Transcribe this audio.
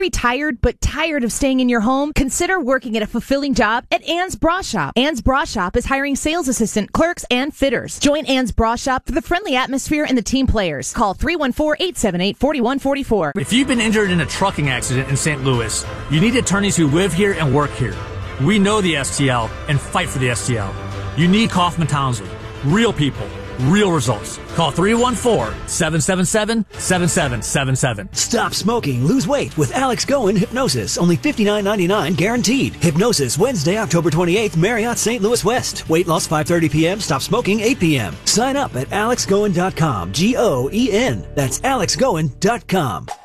Retired but tired of staying in your home? Consider working at a fulfilling job at Ann's Bra Shop. Ann's Bra Shop is hiring sales assistant, clerks, and fitters. Join Ann's Bra Shop for the friendly atmosphere and the team players. Call 314-878-4144. If you've been injured in a trucking accident in St. Louis, you need attorneys who live here and work here. We know the STL and fight for the STL. You need Kaufman Townsley. Real people. Real results. Call 314-777-7777. Stop smoking, lose weight with Alex Goen Hypnosis. Only $59.99 guaranteed. Hypnosis Wednesday, October 28th, Marriott St. Louis West. Weight loss 5:30 p.m. Stop smoking 8 p.m. Sign up at alexgoen.com. Goen. That's alexgoen.com.